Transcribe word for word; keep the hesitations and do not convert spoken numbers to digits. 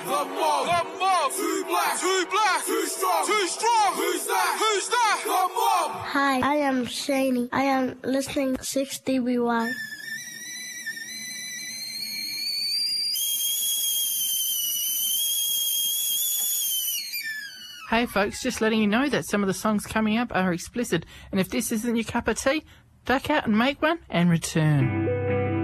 The mob. The mob. Too black. Too black. Too strong. Too strong. Who's that? Who's that? The mob. Hi, I am Shani. I am listening to six D B Y. Hey folks, just letting you know that some of the songs coming up are explicit, and if this isn't your cup of tea, duck out and make one and return.